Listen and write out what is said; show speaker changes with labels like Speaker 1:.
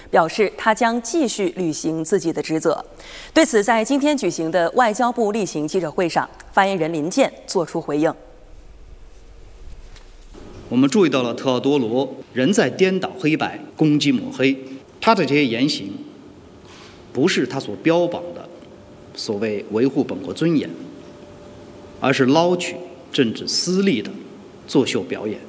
Speaker 1: 表示他将继续履行自己的职责。对此，在今天举行的外交部例行记者会上，发言人林健作出回应。
Speaker 2: 我们注意到了特奥多罗仍在颠倒黑白、攻击抹黑，他的这些言行不是他所标榜的所谓维护本国尊严，而是捞取政治私利的作秀表演。